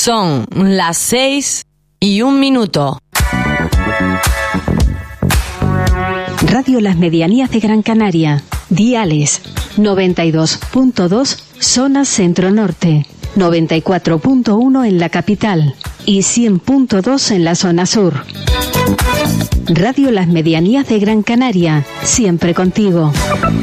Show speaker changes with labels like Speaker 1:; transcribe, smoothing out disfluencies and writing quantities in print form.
Speaker 1: Son las 6:01.
Speaker 2: Radio Las Medianías de Gran Canaria. Diales 92.2 zona centro-norte, 94.1 en la capital y 100.2 en la zona sur. Radio Las Medianías de Gran Canaria, siempre contigo.